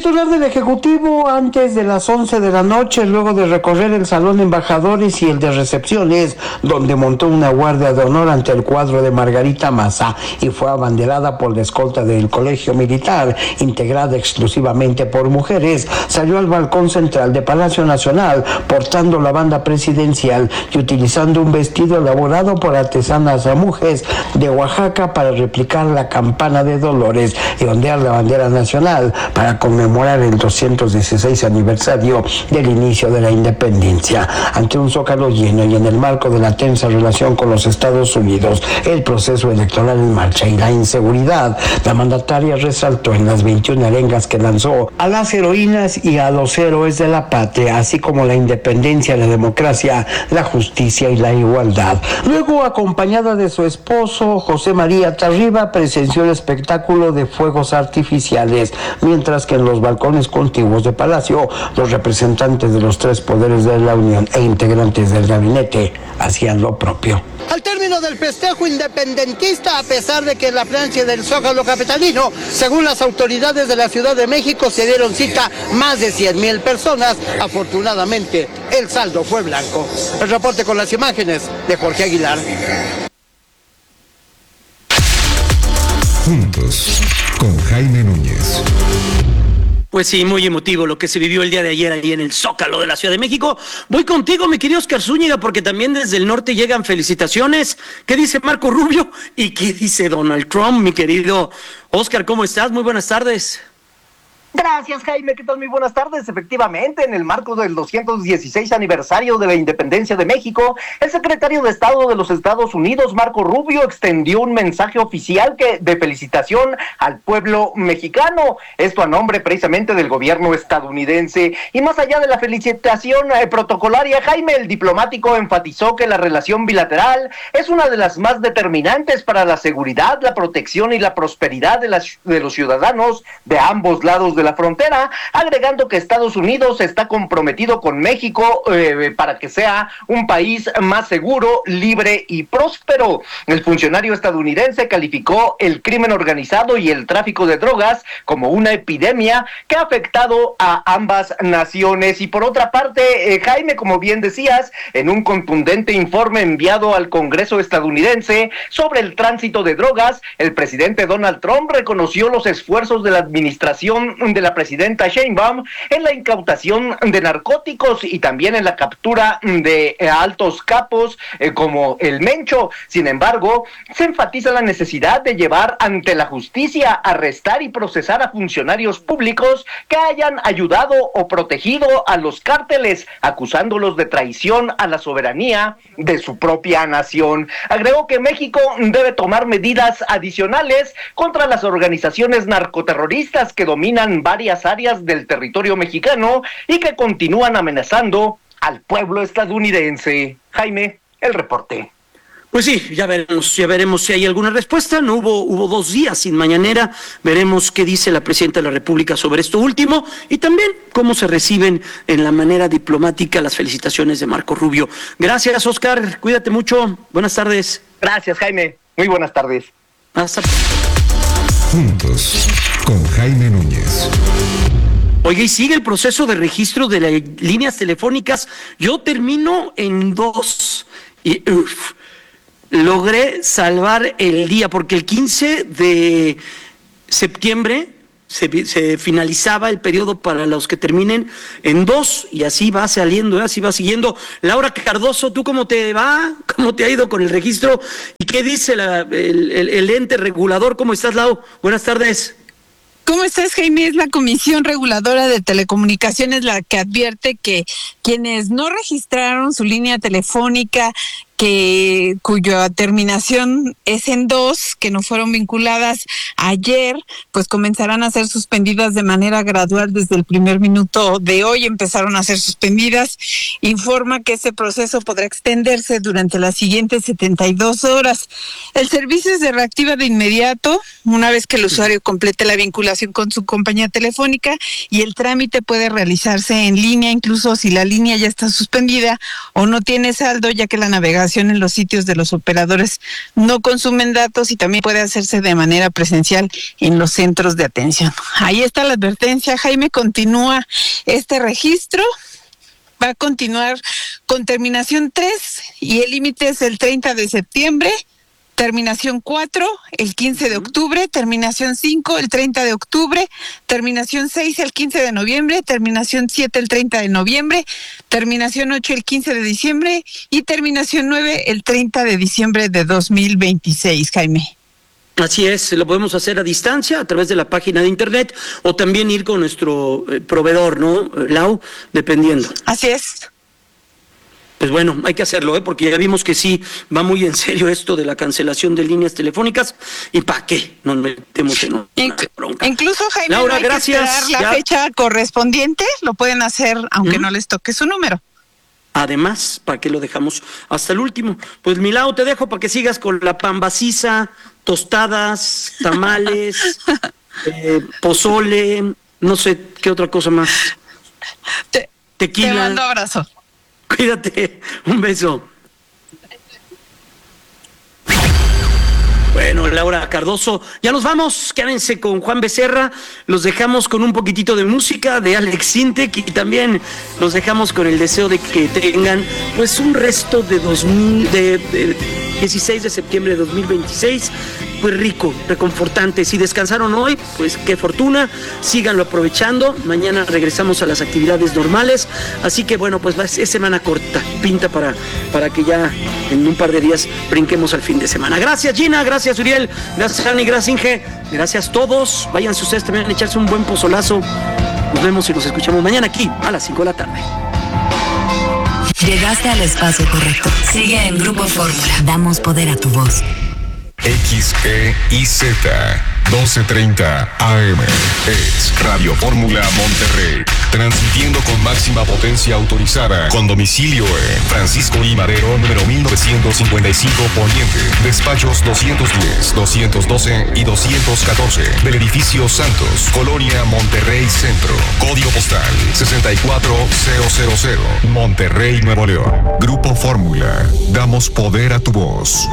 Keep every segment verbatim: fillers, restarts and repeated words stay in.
titular del Ejecutivo, antes de las once de la noche, luego de recorrer el salón de embajadores y el de recepciones, donde montó una guardia de honor ante el cuadro de Margarita Maza y fue abanderada por la escolta del Colegio Militar, integrada exclusivamente por mujeres, salió al balcón central de Palacio Nacional portando la banda presidencial y utilizando un vestido elaborado por artesanas mujeres de Oaxaca para replicar la campana de Dolores y ondear la bandera nacional para conmemorar el doscientos dieciséis aniversario del inicio de la independencia. Ante un zócalo lleno y en el marco de la tensa relación con los Estados Unidos, el proceso electoral en marcha y la inseguridad, la mandataria resaltó en las veintiuna arengas que lanzó a las heroínas y a los héroes de la patria, así como la independencia, la democracia, la justicia y la igualdad. Luego, acompañada de su esposo, José María Tarriba, presenció el espectáculo de fuegos artificiales, mientras que en los balcones contiguos de Palacio, los representantes de los tres poderes de la Unión e integrantes del gabinete hacían lo propio. Al término del festejo independentista, a pesar de que en la plancha del Zócalo capitalino, según las autoridades de la Ciudad de México, se dieron cita más de cien mil personas, afortunadamente el saldo fue blanco. El reporte con las imágenes de Jorge Aguilar. Juntos, con Jaime Núñez. Pues sí, muy emotivo lo que se vivió el día de ayer ahí en el Zócalo de la Ciudad de México. Voy contigo, mi querido Oscar Zúñiga, porque también desde el norte llegan felicitaciones. ¿Qué dice Marco Rubio? ¿Y qué dice Donald Trump, mi querido Oscar? ¿Cómo estás? Muy buenas tardes. Gracias, Jaime, ¿qué tal? Muy buenas tardes. Efectivamente, en el marco del doscientos dieciséis aniversario de la independencia de México, el secretario de Estado de los Estados Unidos, Marco Rubio, extendió un mensaje oficial que, de felicitación al pueblo mexicano, esto a nombre precisamente del gobierno estadounidense. Y más allá de la felicitación eh, protocolaria, Jaime, el diplomático enfatizó que la relación bilateral es una de las más determinantes para la seguridad, la protección y la prosperidad de, las, de los ciudadanos de ambos lados de la frontera, agregando que Estados Unidos está comprometido con México eh, para que sea un país más seguro, libre y próspero. El funcionario estadounidense calificó el crimen organizado y el tráfico de drogas como una epidemia que ha afectado a ambas naciones. Y por otra parte, eh, Jaime, como bien decías, en un contundente informe enviado al Congreso estadounidense sobre el tránsito de drogas, el presidente Donald Trump reconoció los esfuerzos de la administración de la presidenta Sheinbaum en la incautación de narcóticos y también en la captura de eh, altos capos eh, como el Mencho. Sin embargo, se enfatiza la necesidad de llevar ante la justicia, arrestar y procesar a funcionarios públicos que hayan ayudado o protegido a los cárteles, acusándolos de traición a la soberanía de su propia nación. Agregó que México debe tomar medidas adicionales contra las organizaciones narcoterroristas que dominan varias áreas del territorio mexicano y que continúan amenazando al pueblo estadounidense. Jaime, el reporte. Pues sí, ya veremos, ya veremos si hay alguna respuesta. No hubo, hubo dos días sin mañanera. Veremos qué dice la presidenta de la República sobre esto último y también cómo se reciben en la manera diplomática las felicitaciones de Marco Rubio. Gracias, Oscar. Cuídate mucho. Buenas tardes. Gracias, Jaime. Muy buenas tardes. Hasta Juntos, con Jaime Núñez. Oye, y sigue el proceso de registro de las líneas telefónicas. Yo termino en dos y uf, logré salvar el día porque el quince de septiembre se, se finalizaba el periodo para los que terminen en dos y así va saliendo, así va siguiendo. Laura Cardoso, ¿tú cómo te va? ¿Cómo te ha ido con el registro? ¿Y qué dice la, el, el, el ente regulador? ¿Cómo estás, Lau? Buenas tardes. ¿Cómo estás, Jaime? Es la Comisión Reguladora de Telecomunicaciones la que advierte que quienes no registraron su línea telefónica, que cuya terminación es en dos, que no fueron vinculadas ayer, pues comenzarán a ser suspendidas de manera gradual desde el primer minuto de hoy. Empezaron a ser suspendidas. Informa que ese proceso podrá extenderse durante las siguientes setenta y dos horas. El servicio se reactiva de inmediato una vez que el usuario complete la vinculación con su compañía telefónica y el trámite puede realizarse en línea, incluso si la línea ya está suspendida o no tiene saldo, ya que la navegación observación en los sitios de los operadores no consumen datos y también puede hacerse de manera presencial en los centros de atención. Ahí está la advertencia, Jaime. Continúa este registro, va a continuar con terminación tres y el límite es el treinta de septiembre. Terminación cuatro, el quince de octubre, terminación cinco, el treinta de octubre, terminación seis, el quince de noviembre, terminación siete, el treinta de noviembre, terminación ocho, el quince de diciembre y terminación nueve, el treinta de diciembre de dos mil veintiséis, Jaime. Así es, lo podemos hacer a distancia a través de la página de internet o también ir con nuestro eh, proveedor, ¿no, Lau? Dependiendo. Así es. Pues bueno, hay que hacerlo, ¿eh? Porque ya vimos que sí va muy en serio esto de la cancelación de líneas telefónicas. ¿Y para qué nos metemos en una Inc- bronca? Incluso, Jaime, Laura, no hay gracias. que esperar la Ya. fecha correspondiente, lo pueden hacer aunque ¿Mm? no les toque su número. Además, ¿para qué lo dejamos hasta el último? Pues Milao, te dejo para que sigas con la pambaciza, tostadas, tamales, eh, pozole, no sé qué otra cosa más. Te, Tequila. te mando abrazo. Cuídate, un beso. Bueno, Laura Cardoso, ya nos vamos, quédense con Juan Becerra, los dejamos con un poquitito de música de Alex Sintek y también los dejamos con el deseo de que tengan pues un resto de dos mil, de, de dieciséis de septiembre de dos mil veintiséis, pues rico, reconfortante. Si descansaron hoy, pues qué fortuna, síganlo aprovechando, mañana regresamos a las actividades normales, así que bueno, pues es semana corta, pinta para, para que ya en un par de días brinquemos al fin de semana. Gracias Gina, gracias Uriel, gracias Ani, gracias Inge, gracias todos, váyanse ustedes también a echarse un buen pozolazo, nos vemos y nos escuchamos mañana aquí a las cinco de la tarde. Llegaste al espacio correcto. Sigue en Grupo Fórmula. Damos poder a tu voz. X E I Z doce treinta A M es Radio Fórmula Monterrey, transmitiendo con máxima potencia autorizada, con domicilio en Francisco I. Madero, número mil novecientos cincuenta y cinco Poniente, despachos doscientos diez, doscientos doce y doscientos catorce, del edificio Santos, Colonia Monterrey Centro, código postal sesenta y cuatro mil, Monterrey, Nuevo León. Grupo Fórmula, damos poder a tu voz.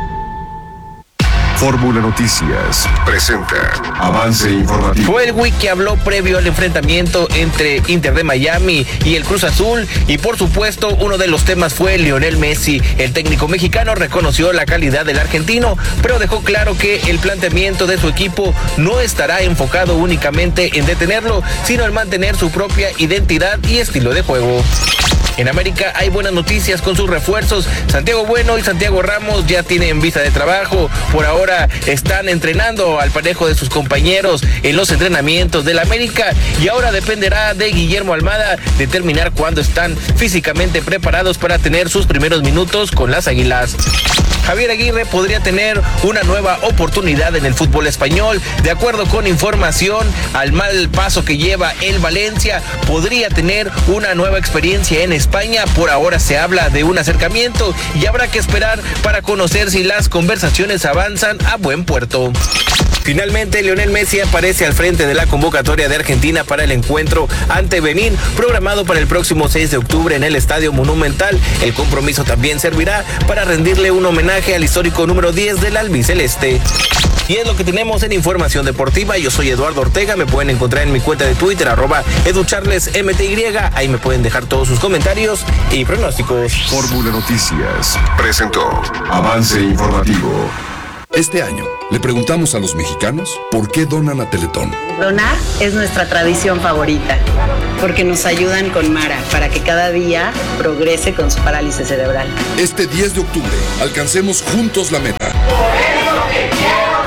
Fórmula Noticias presenta avance informativo. Fue el Wii que habló previo al enfrentamiento entre Inter de Miami y el Cruz Azul, y por supuesto uno de los temas fue Lionel Messi. El técnico mexicano reconoció la calidad del argentino, pero dejó claro que el planteamiento de su equipo no estará enfocado únicamente en detenerlo, sino en mantener su propia identidad y estilo de juego. En América hay buenas noticias con sus refuerzos. Santiago Bueno y Santiago Ramos ya tienen visa de trabajo. Por ahora están entrenando al parejo de sus compañeros en los entrenamientos del América, y ahora dependerá de Guillermo Almada determinar cuándo están físicamente preparados para tener sus primeros minutos con las Águilas. Javier Aguirre podría tener una nueva oportunidad en el fútbol español. De acuerdo con información, al mal paso que lleva el Valencia, podría tener una nueva experiencia en España. Por ahora se habla de un acercamiento y habrá que esperar para conocer si las conversaciones avanzan a buen puerto. Finalmente, Lionel Messi aparece al frente de la convocatoria de Argentina para el encuentro ante Benín, programado para el próximo seis de octubre en el Estadio Monumental. El compromiso también servirá para rendirle un homenaje al histórico número diez del albiceleste. Y es lo que tenemos en Información Deportiva. Yo soy Eduardo Ortega, me pueden encontrar en mi cuenta de Twitter, arroba educharlesmty, ahí me pueden dejar todos sus comentarios y pronósticos. Fórmula Noticias presentó avance informativo. Este año le preguntamos a los mexicanos por qué donan a Teletón. Donar es nuestra tradición favorita, porque nos ayudan con Mara para que cada día progrese con su parálisis cerebral. Este diez de octubre, alcancemos juntos la meta. Por eso que quiero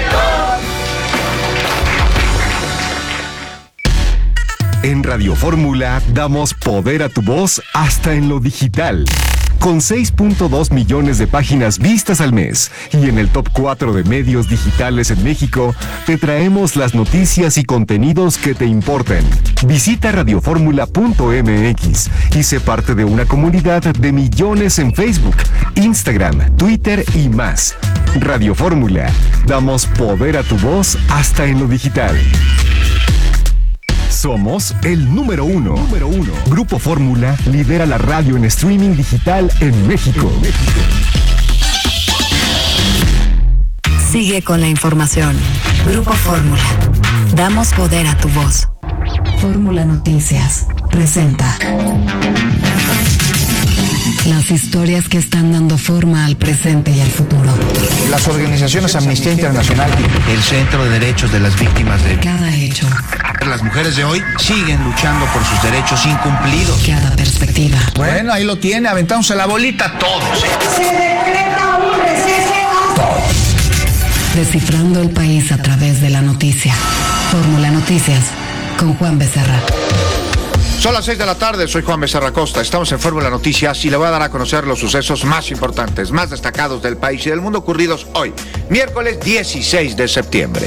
Teletón. En Radio Fórmula damos poder a tu voz hasta en lo digital. Con seis punto dos millones de páginas vistas al mes y en el top cuatro de medios digitales en México, te traemos las noticias y contenidos que te importan. Visita radioformula punto m x y sé parte de una comunidad de millones en Facebook, Instagram, Twitter y más. Radio Fórmula, damos poder a tu voz hasta en lo digital. Somos el número uno. Número uno. Grupo Fórmula lidera la radio en streaming digital en México. En México. Sigue con la información. Grupo Fórmula. Damos poder a tu voz. Fórmula Noticias presenta las historias que están dando forma al presente y al futuro. Las organizaciones Amnistía Internacional, el Centro de Derechos de las Víctimas de... Cada hecho. Las mujeres de hoy siguen luchando por sus derechos incumplidos. Cada perspectiva. Bueno, ahí lo tiene, aventándose la bolita todos. Se decreta un receso. Todos. Descifrando el país a través de la noticia. Fórmula Noticias con Juan Becerra. Son las seis de la tarde, soy Juan Becerra Costa, estamos en Fórmula Noticias y le voy a dar a conocer los sucesos más importantes, más destacados del país y del mundo ocurridos hoy, miércoles dieciséis de septiembre.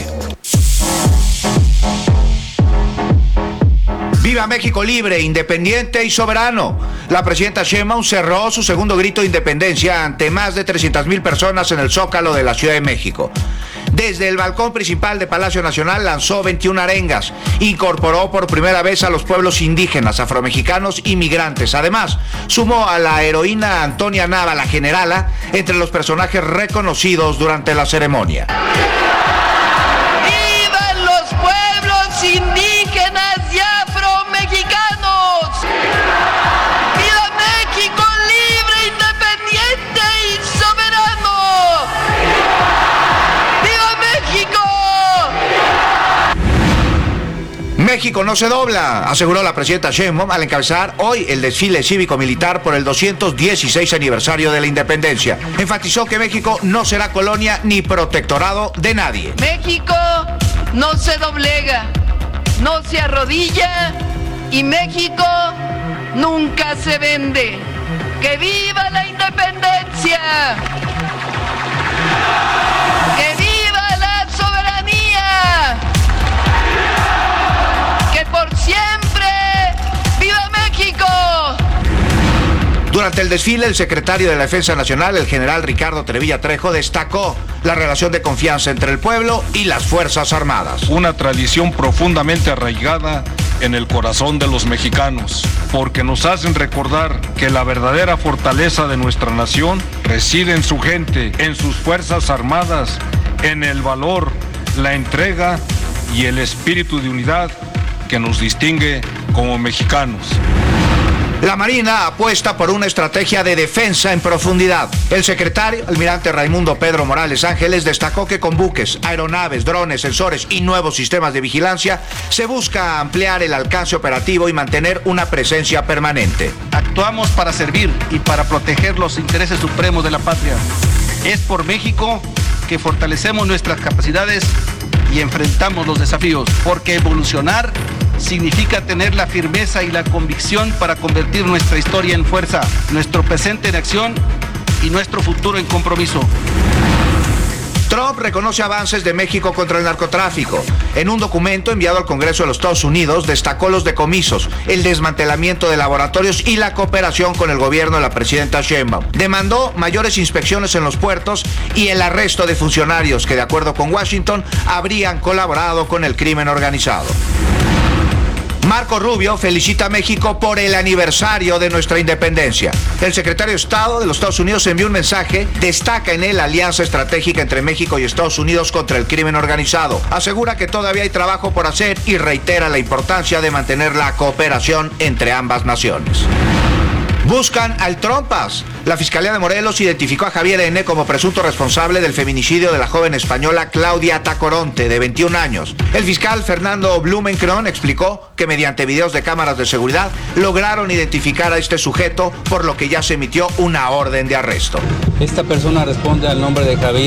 ¡Viva México libre, independiente y soberano! La presidenta Sheinbaum cerró su segundo grito de independencia ante más de trescientas mil personas en el Zócalo de la Ciudad de México. Desde el balcón principal de Palacio Nacional lanzó veintiuna arengas, incorporó por primera vez a los pueblos indígenas, afromexicanos y migrantes. Además, sumó a la heroína Antonia Nava, la generala, entre los personajes reconocidos durante la ceremonia. ¡Vivan los pueblos indígenas y afromexicanos! ¡Viva México libre, independiente y soberano! México no se dobla, aseguró la presidenta Sheinbaum al encabezar hoy el desfile cívico-militar por el doscientos dieciséis aniversario de la independencia. Enfatizó que México no será colonia ni protectorado de nadie. México no se doblega, no se arrodilla y México nunca se vende. ¡Que viva la independencia! ¡Que viva la soberanía! ¡Que por siempre viva México! Durante el desfile, el secretario de la Defensa Nacional, el general Ricardo Trevilla Trejo, destacó la relación de confianza entre el pueblo y las Fuerzas Armadas. Una tradición profundamente arraigada en el corazón de los mexicanos, porque nos hacen recordar que la verdadera fortaleza de nuestra nación reside en su gente, en sus Fuerzas Armadas, en el valor, la entrega y el espíritu de unidad que nos distingue como mexicanos. La Marina apuesta por una estrategia de defensa en profundidad. El secretario, almirante Raimundo Pedro Morales Ángeles, destacó que con buques, aeronaves, drones, sensores y nuevos sistemas de vigilancia se busca ampliar el alcance operativo y mantener una presencia permanente. Actuamos para servir y para proteger los intereses supremos de la patria. Es por México que fortalecemos nuestras capacidades y enfrentamos los desafíos, porque evolucionar significa tener la firmeza y la convicción para convertir nuestra historia en fuerza, nuestro presente en acción y nuestro futuro en compromiso. Trump reconoce avances de México contra el narcotráfico. En un documento enviado al Congreso de los Estados Unidos, destacó los decomisos, el desmantelamiento de laboratorios y la cooperación con el gobierno de la presidenta Sheinbaum. Demandó mayores inspecciones en los puertos y el arresto de funcionarios que, de acuerdo con Washington, habrían colaborado con el crimen organizado. Marco Rubio felicita a México por el aniversario de nuestra independencia. El secretario de Estado de los Estados Unidos envió un mensaje, destaca en él la alianza estratégica entre México y Estados Unidos contra el crimen organizado. Asegura que todavía hay trabajo por hacer y reitera la importancia de mantener la cooperación entre ambas naciones. Buscan al Trompas. La Fiscalía de Morelos identificó a Javier N. como presunto responsable del feminicidio de la joven española Claudia Tacoronte, de veintiún años. El fiscal Fernando Blumenkron explicó que mediante videos de cámaras de seguridad lograron identificar a este sujeto, por lo que ya se emitió una orden de arresto. Esta persona responde al nombre de Javier